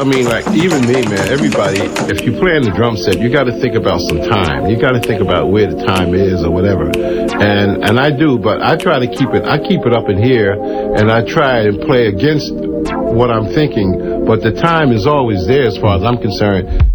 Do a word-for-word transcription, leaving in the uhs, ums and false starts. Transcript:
I mean, like, even me, man, everybody, if you play on the drum set, you got to think about some time. You got to think about where the time is or whatever. And and I do, but I try to keep it, I keep it up in here, and I try and play against what I'm thinking, but the time is always there as far as I'm concerned.